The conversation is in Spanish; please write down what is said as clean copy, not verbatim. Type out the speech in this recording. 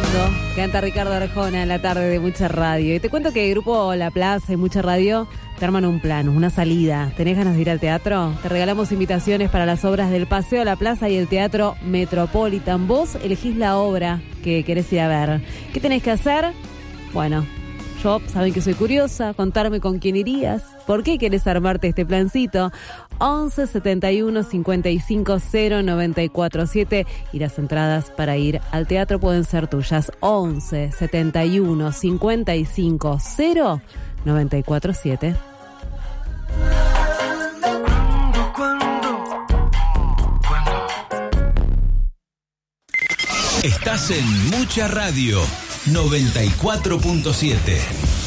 Cuando canta Ricardo Arjona en la tarde de Mucha Radio. Y te cuento que el grupo La Plaza y Mucha Radio te arman un plan, una salida. ¿Tenés ganas de ir al teatro? Te regalamos invitaciones para las obras del Paseo a la Plaza y el Teatro Metropolitan. Vos elegís la obra que querés ir a ver. ¿Qué tenés que hacer? Bueno, yo, saben que soy curiosa, contarme con quién irías. ¿Por qué querés armarte este plancito? 11 71 55 0 94 7 y las entradas para ir al teatro pueden ser tuyas. 11 71 55 0 94 7. Estás en Mucha Radio 94.7.